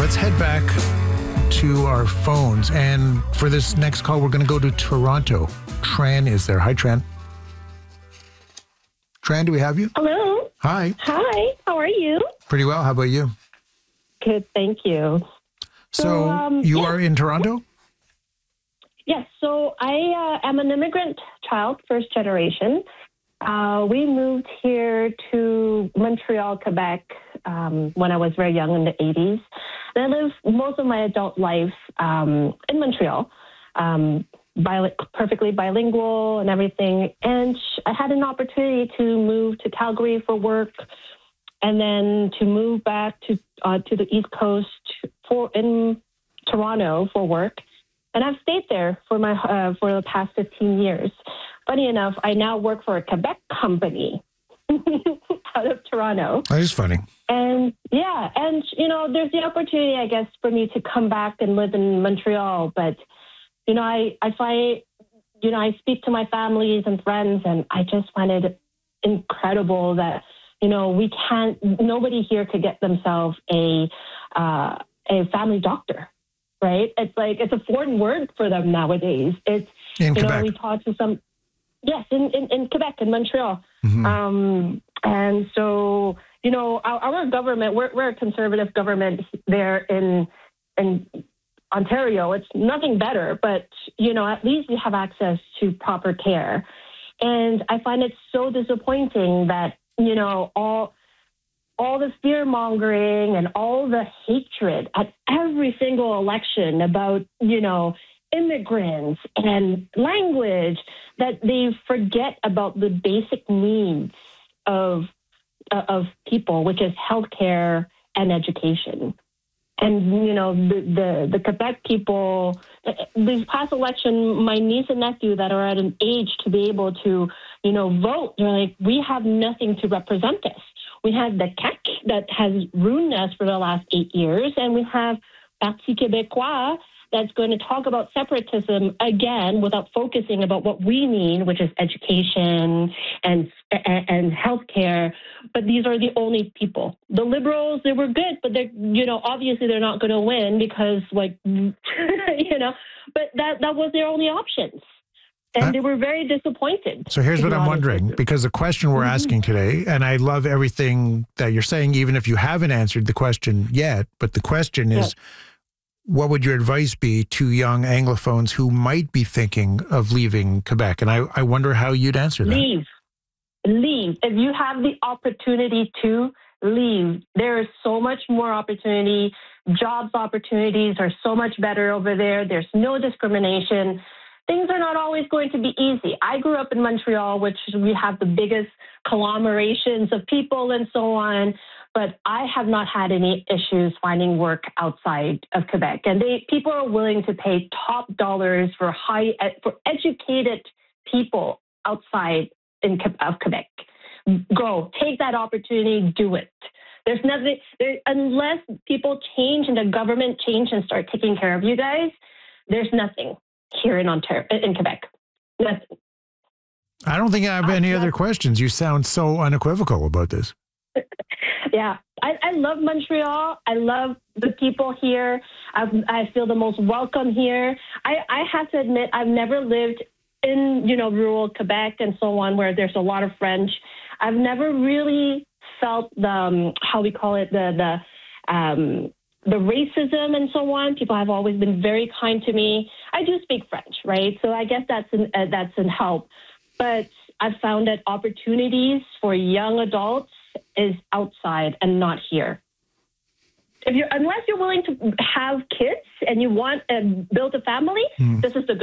Let's head back to our phones. And for this next call, we're going to go to Toronto. Tran is there. Hi, Tran. Tran, do we have you? Hello. Hi. Hi. How are you? Pretty well. How about you? Good, thank you. So you are in Toronto? Yes. So I am an immigrant child, first generation. We moved here to Montreal, Quebec, when I was very young in the 80s. And I lived most of my adult life in Montreal, perfectly bilingual and everything. And I had an opportunity to move to Calgary for work, and then to move back to the East Coast in Toronto for work. And I've stayed there for the past 15 years. Funny enough, I now work for a Quebec company out of Toronto. That is funny. And yeah, and there's the opportunity, I guess, for me to come back and live in Montreal. But I find, I speak to my families and friends, and I just find it incredible that nobody here could get themselves a family doctor. Right? It's like, it's a foreign word for them nowadays. It's, in Quebec. We talk to some, yes, in Quebec, in Montreal. Mm-hmm. And so, our government, we're a conservative government there in Ontario. It's nothing better, but, at least we have access to proper care. And I find it so disappointing that, all the fear-mongering and all the hatred at every single election about, immigrants and language, that they forget about the basic needs of people, which is healthcare and education. And, the Quebec people, this past election, my niece and nephew that are at an age to be able to, vote, they're like, we have nothing to represent us. We have the CAQ that has ruined us for the last 8 years, and we have Parti Québécois that's going to talk about separatism again without focusing about what we need, which is education and healthcare. But these are the only people. The Liberals, they were good, but they're, obviously they're not going to win because, but that was their only options. And they were very disappointed. So here's what I'm wondering, because the question we're asking today, and I love everything that you're saying, even if you haven't answered the question yet, but the question is, what would your advice be to young Anglophones who might be thinking of leaving Quebec? And I wonder how you'd answer that. Leave. If you have the opportunity to leave, there is so much more opportunity. Jobs opportunities are so much better over there. There's no discrimination. Things are not always going to be easy. I grew up in Montreal, which we have the biggest conglomerations of people and so on, but I have not had any issues finding work outside of Quebec. And people are willing to pay top dollars for educated people outside of Quebec. Go, take that opportunity, do it. There's nothing, unless people change and the government change and start taking care of you guys, there's nothing here in Quebec. Nothing. I don't think I have any other questions. You sound so unequivocal about this. Yeah, I love Montreal. I love the people here. I feel the most welcome here. I have to admit, I've never lived in, rural Quebec and so on, where there's a lot of French. I've never really felt the racism and so on. People have always been very kind to me. I do speak French, right? So I guess that's in help. But I've found that opportunities for young adults is outside and not here. Unless you're willing to have kids and you want to build a family, this is the good